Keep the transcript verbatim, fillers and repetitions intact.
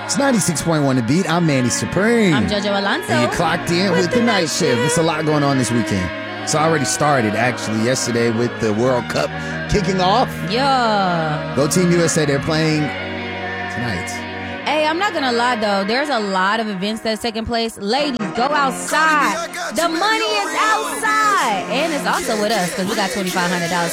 It's ninety-six point one The Beat. I'm Manny Supreme. I'm JoJo Alonso. And you clocked in with, with the, the night shift. shift. There's a lot going on this weekend. It's already started, actually, yesterday with the World Cup kicking off. Yeah. Go Team U S A. They're playing tonight. Hey, I'm not going to lie, though. There's a lot of events that's taking place. Ladies, go outside. The money is outside. And it's also with us because we got twenty-five hundred dollars